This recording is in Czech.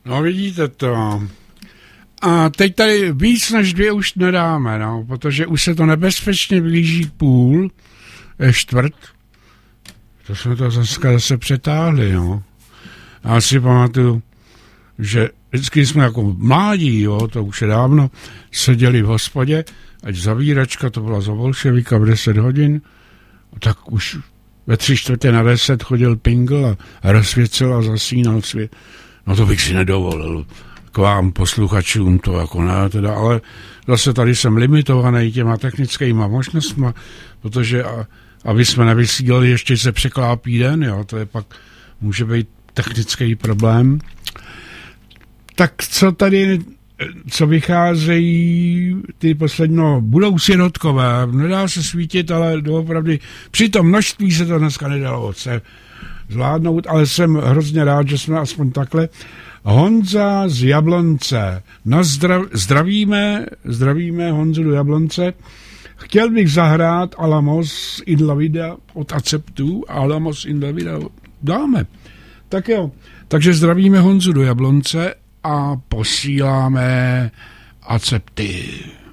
No vidíte to. A teď tady víc než 2 už nedáme, no, protože už se to nebezpečně blíží k půl, čtvrt. To jsme to zase přetáhli, no. Já si pamatuju, že vždycky jsme jako mládí, jo, to už je dávno, seděli v hospodě, ať zavíračka, to byla za bolševika v 10 hodin, tak už ve 9:45 chodil Pingl a rozsvěcel a zasínal svět. No to bych si nedovolil. K vám posluchačům to jako ne, teda, ale zase tady jsem limitovaný těma technickýma možnostma, protože aby jsme nevysílali, ještě se překlápí den, jo, to je pak, může být technický problém. Tak co vycházejí ty poslední, no, budou sirotkové, nedá se svítit, ale doopravdy při tom množství se to dneska nedalo se zvládnout, ale jsem hrozně rád, že jsme aspoň takhle. Honza z Jablonce. Zdravíme Honzu do Jablonce. Chtěl bych zahrát Alamos in la vida od Acceptu. Alamos in la vida dáme. Tak jo. Takže zdravíme Honzu do Jablonce a posíláme Accepty.